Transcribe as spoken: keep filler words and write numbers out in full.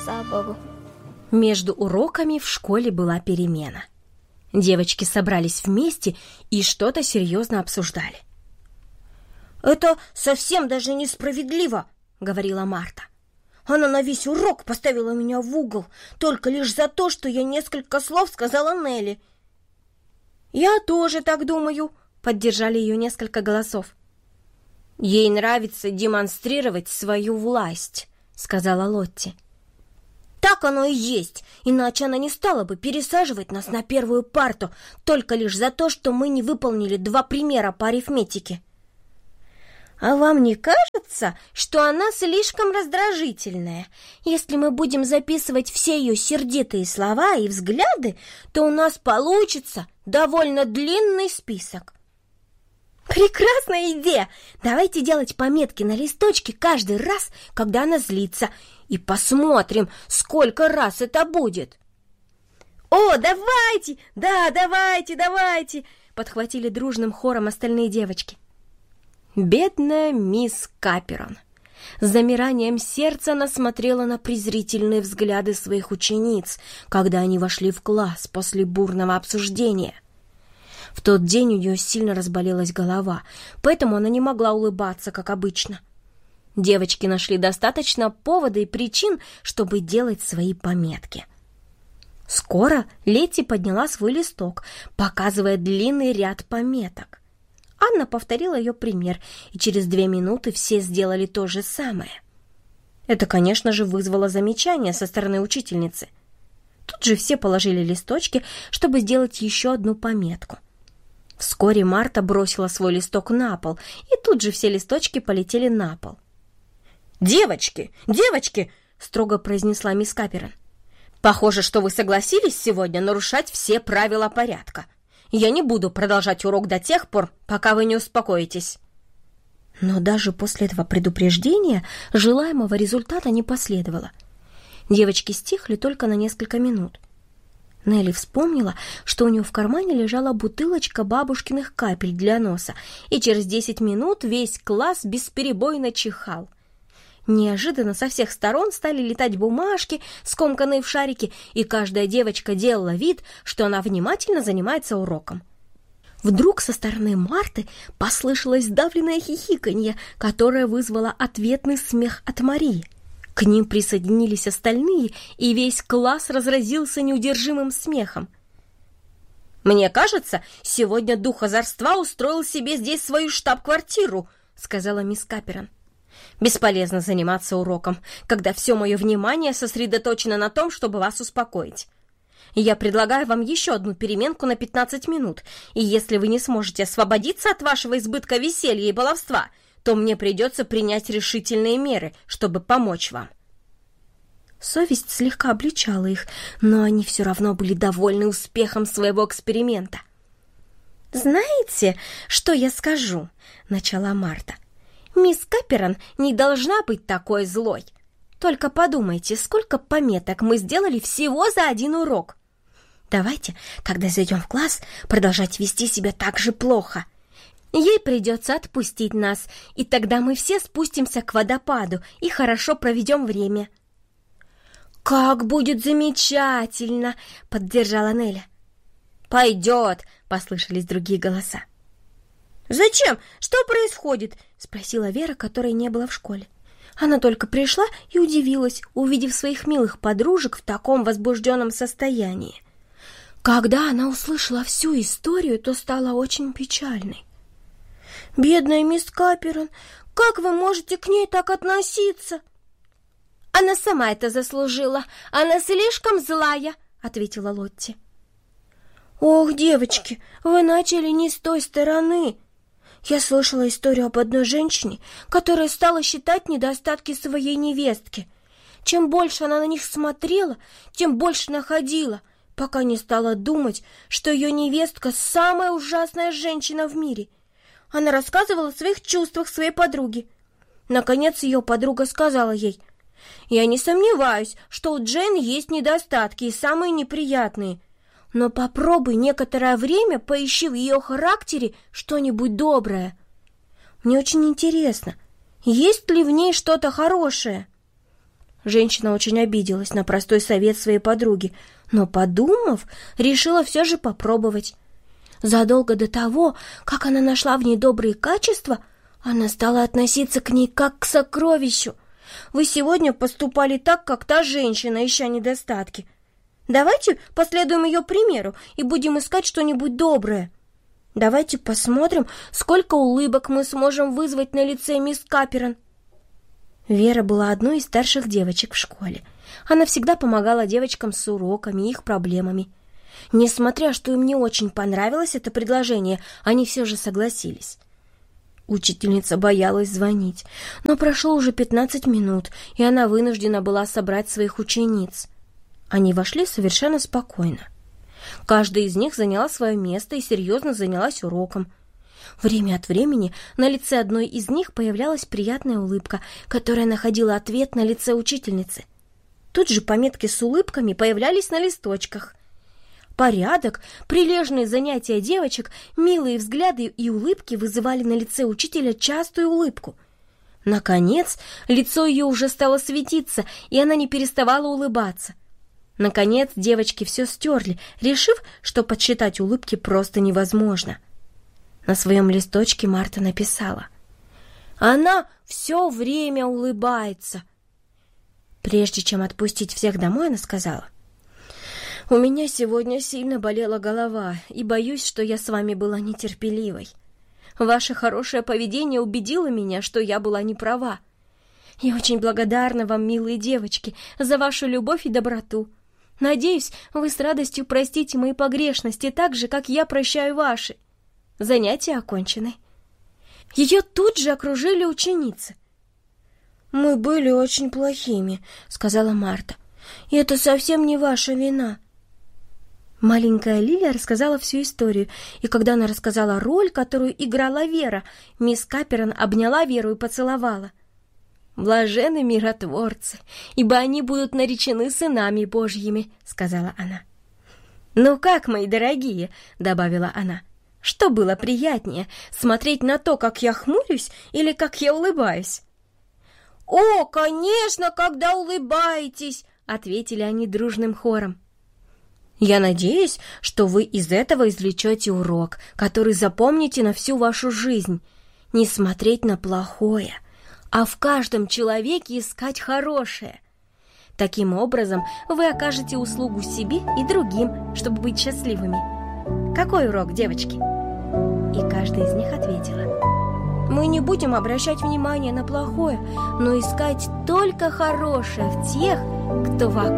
слава Богу. Между уроками в школе была перемена. Девочки собрались вместе и что-то серьезно обсуждали. «Это совсем даже несправедливо», — говорила Марта. «Она на весь урок поставила меня в угол, только лишь за то, что я несколько слов сказала Нелли». «Я тоже так думаю», — поддержали ее несколько голосов. «Ей нравится демонстрировать свою власть», — сказала Лотти. «Так оно и есть, иначе она не стала бы пересаживать нас на первую парту только лишь за то, что мы не выполнили два примера по арифметике». «А вам не кажется, что она слишком раздражительная? Если мы будем записывать все ее сердитые слова и взгляды, то у нас получится довольно длинный список». «Прекрасная идея! Давайте делать пометки на листочке каждый раз, когда она злится, и посмотрим, сколько раз это будет». «О, давайте! Да, давайте, давайте!» подхватили дружным хором остальные девочки. Бедная мисс Каперон. С замиранием сердца она смотрела на презрительные взгляды своих учениц, когда они вошли в класс после бурного обсуждения. В тот день у нее сильно разболелась голова, поэтому она не могла улыбаться, как обычно. Девочки нашли достаточно повода и причин, чтобы делать свои пометки. Скоро Летти подняла свой листок, показывая длинный ряд пометок. Анна повторила ее пример, и через две минуты все сделали то же самое. Это, конечно же, вызвало замечание со стороны учительницы. Тут же все положили листочки, чтобы сделать еще одну пометку. Вскоре Марта бросила свой листок на пол, и тут же все листочки полетели на пол. «Девочки, девочки!» — строго произнесла мисс Каперон. «Похоже, что вы согласились сегодня нарушать все правила порядка. Я не буду продолжать урок до тех пор, пока вы не успокоитесь». Но даже после этого предупреждения желаемого результата не последовало. Девочки стихли только на несколько минут. Нелли вспомнила, что у нее в кармане лежала бутылочка бабушкиных капель для носа, и через десять минут весь класс бесперебойно чихал. Неожиданно со всех сторон стали летать бумажки, скомканные в шарики, и каждая девочка делала вид, что она внимательно занимается уроком. Вдруг со стороны Марты послышалось сдавленное хихиканье, которое вызвало ответный смех от Марии. К ним присоединились остальные, и весь класс разразился неудержимым смехом. «Мне кажется, сегодня дух озорства устроил себе здесь свою штаб-квартиру», — сказала мисс Каперон. «Бесполезно заниматься уроком, когда все мое внимание сосредоточено на том, чтобы вас успокоить. Я предлагаю вам еще одну переменку на пятнадцать минут, и если вы не сможете освободиться от вашего избытка веселья и баловства, то мне придется принять решительные меры, чтобы помочь вам». Совесть слегка обличала их, но они все равно были довольны успехом своего эксперимента. «Знаете, что я скажу?» — начала Марта. «Мисс Каперон не должна быть такой злой. Только подумайте, сколько пометок мы сделали всего за один урок. Давайте, когда зайдем в класс, продолжать вести себя так же плохо. Ей придется отпустить нас, и тогда мы все спустимся к водопаду и хорошо проведем время». «Как будет замечательно!» — поддержала Неля. «Пойдет!» — послышались другие голоса. «Зачем? Что происходит?» — спросила Вера, которой не было в школе. Она только пришла и удивилась, увидев своих милых подружек в таком возбужденном состоянии. Когда она услышала всю историю, то стала очень печальной. «Бедная мисс Каперон, как вы можете к ней так относиться?» «Она сама это заслужила. Она слишком злая», — ответила Лотти. «Ох, девочки, вы начали не с той стороны. Я слышала историю об одной женщине, которая стала считать недостатки своей невестки. Чем больше она на них смотрела, тем больше находила, пока не стала думать, что ее невестка самая ужасная женщина в мире. Она рассказывала о своих чувствах своей подруге. Наконец ее подруга сказала ей: «Я не сомневаюсь, что у Джейн есть недостатки, и самые неприятные. Но попробуй некоторое время поищи в ее характере что-нибудь доброе. Мне очень интересно, есть ли в ней что-то хорошее». Женщина очень обиделась на простой совет своей подруги, но, подумав, решила все же попробовать. Задолго до того, как она нашла в ней добрые качества, она стала относиться к ней как к сокровищу. Вы сегодня поступали так, как та женщина, ища недостатки. Давайте последуем ее примеру и будем искать что-нибудь доброе. Давайте посмотрим, сколько улыбок мы сможем вызвать на лице мисс Каперон. Вера была одной из старших девочек в школе. Она всегда помогала девочкам с уроками и их проблемами. Несмотря, что им не очень понравилось это предложение, они все же согласились. Учительница боялась звонить, но прошло уже пятнадцать минут, и она вынуждена была собрать своих учениц. Они вошли совершенно спокойно. Каждая из них заняла свое место и серьезно занялась уроком. Время от времени на лице одной из них появлялась приятная улыбка, которая находила ответ на лице учительницы. Тут же пометки с улыбками появлялись на листочках. Порядок, прилежные занятия девочек, милые взгляды и улыбки вызывали на лице учителя частую улыбку. Наконец, лицо ее уже стало светиться, и она не переставала улыбаться. Наконец, девочки все стерли, решив, что подсчитать улыбки просто невозможно. На своем листочке Марта написала: «Она все время улыбается». Прежде чем отпустить всех домой, она сказала: «У меня сегодня сильно болела голова, и боюсь, что я с вами была нетерпеливой. Ваше хорошее поведение убедило меня, что я была не права. Я очень благодарна вам, милые девочки, за вашу любовь и доброту. Надеюсь, вы с радостью простите мои погрешности так же, как я прощаю ваши. Занятия окончены». Ее тут же окружили ученицы. «Мы были очень плохими», — сказала Марта. «И это совсем не ваша вина». Маленькая Лилия рассказала всю историю, и когда она рассказала роль, которую играла Вера, мисс Каперон обняла Веру и поцеловала. «Блаженны миротворцы, ибо они будут наречены сынами Божьими», — сказала она. «Ну как, мои дорогие», — добавила она, — «что было приятнее, смотреть на то, как я хмурюсь, или как я улыбаюсь?» «О, конечно, когда улыбаетесь», — ответили они дружным хором. «Я надеюсь, что вы из этого извлечете урок, который запомните на всю вашу жизнь. Не смотреть на плохое, а в каждом человеке искать хорошее. Таким образом, вы окажете услугу себе и другим, чтобы быть счастливыми. Какой урок, девочки?» И каждая из них ответила: «Мы не будем обращать внимание на плохое, но искать только хорошее в тех, кто вокруг